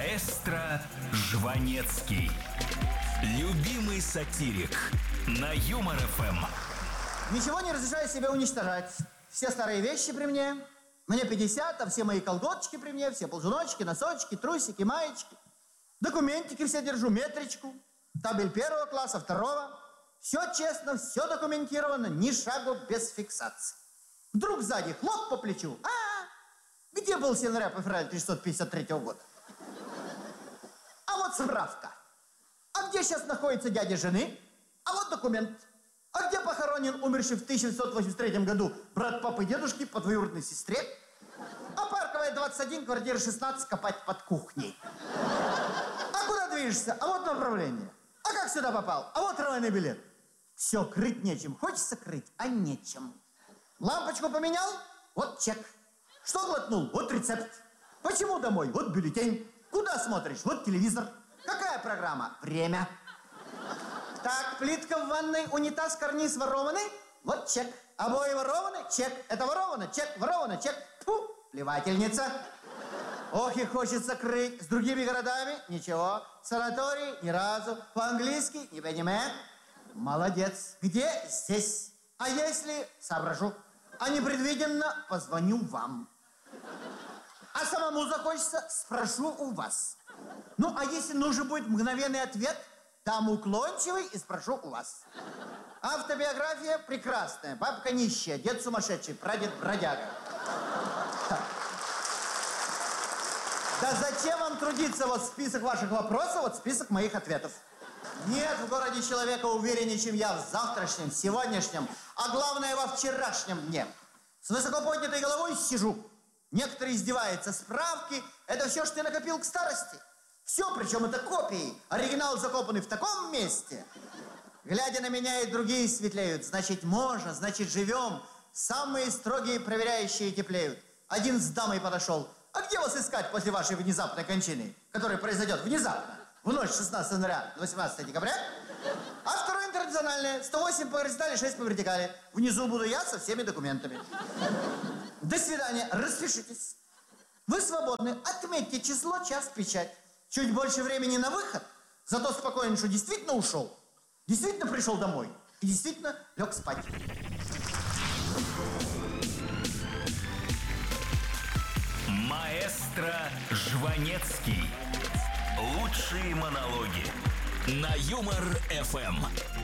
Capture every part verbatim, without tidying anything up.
Маэстро Жванецкий. Любимый сатирик на Юмор эф эм. Ничего не разрешаю себе уничтожать. Все старые вещи при мне. Мне пятьдесят, а все мои колготочки при мне, все ползуночки, носочки, трусики, маечки. Документики все держу, метричку. Табель первого класса, второго. Все честно, все документировано, ни шагу без фиксации. Вдруг сзади хлоп по плечу. А, где был с января по февраль тысяча девятьсот пятьдесят третьего года? А вот справка. А где сейчас находится дядя жены? А вот документ. А где похоронен умерший в тысяча девятьсот восемьдесят третьем году брат папы и дедушки по двоюродной сестре? А Парковая, двадцать один, квартира шестнадцать, копать под кухней. А куда движешься? А вот направление. А как сюда попал? А вот трамвайный билет. Все, крыть нечем. Хочется крыть, а нечем. Лампочку поменял? Вот чек. Что глотнул? Вот рецепт. Почему домой? Вот бюллетень. Куда смотришь? Вот телевизор. Какая программа? Время. Так, плитка в ванной, унитаз, карниз ворованы? Вот чек. Обои ворованы? Чек. Это воровано? Чек. Воровано? Чек. Фу, плевательница. Ох, и хочется крыть. С другими городами? Ничего. Санаторий? Ни разу. По-английски? Не понимаю. Молодец. Где? Здесь. А если? Соображу. А непредвиденно позвоню вам. А самому захочется? Спрошу у вас. Ну, а если нужен будет мгновенный ответ? Дам уклончивый и спрошу у вас. Автобиография прекрасная. Бабка нищая, дед сумасшедший, прадед бродяга. Да зачем вам трудиться? Вот список ваших вопросов, вот список моих ответов. Нет в городе человека увереннее, чем я в завтрашнем, сегодняшнем, а главное во вчерашнем дне. С высоко поднятой головой сижу. Некоторые издеваются. Справки – это все, что ты накопил к старости. Все, причем это копии. Оригинал закопанный в таком месте. Глядя на меня, и другие светлеют. Значит, можно, значит, живем. Самые строгие проверяющие теплеют. Один с дамой подошел. А где вас искать после вашей внезапной кончины, которая произойдет внезапно, в ночь шестнадцатого января, восемнадцатого декабря? А второе интернациональное. сто восемь по горизонтали, шесть по вертикали. Внизу буду я со всеми документами. До свидания. Распишитесь. Вы свободны. Отметьте число, час, печать. Чуть больше времени на выход, зато спокойно, что действительно ушел, действительно пришел домой и действительно лег спать. Маэстро Жванецкий. Лучшие монологи на Юмор эф эм.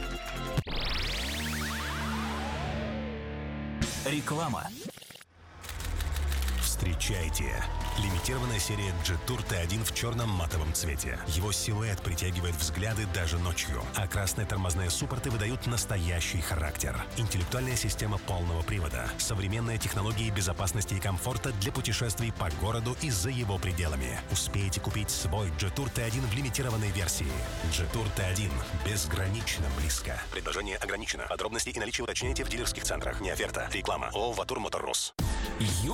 Реклама. Встречайте! Лимитированная серия Jetour ти один в черном матовом цвете. Его силуэт притягивает взгляды даже ночью, а красные тормозные суппорты выдают настоящий характер. Интеллектуальная система полного привода, современные технологии безопасности и комфорта для путешествий по городу и за его пределами. Успейте купить свой Jetour ти один в лимитированной версии. Jetour ти один. Безгранично близко. Предложение ограничено. Подробности и наличие уточняйте в дилерских центрах. Не оферта. Реклама. ООО «Ватур Мотор Рус». Юмор.